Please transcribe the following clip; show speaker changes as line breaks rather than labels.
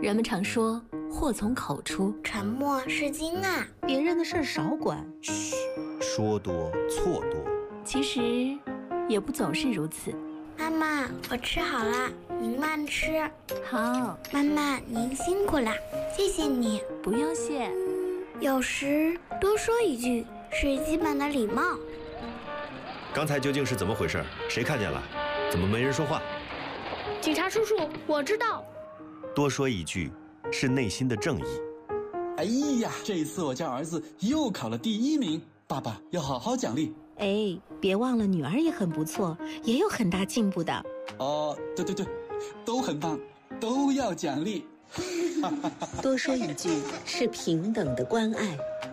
人们常说祸从口出，
沉默是金啊。
别人的事少管。
嘘，说多错多。
其实也不总是如此。
妈妈，我吃好了，您慢吃。
好，
妈妈您辛苦了，谢谢你。
不用谢。
有时多说一句是基本的礼貌。
刚才究竟是怎么回事？谁看见了？怎么没人说话？
警察叔叔，我知道。
多说一句是内心的正义。
哎呀，这次我家儿子又考了第1名，爸爸要好好奖励。
哎，别忘了女儿也很不错，也有很大进步的。
哦，对，都很棒，都要奖励。
多说一句是平等的关爱。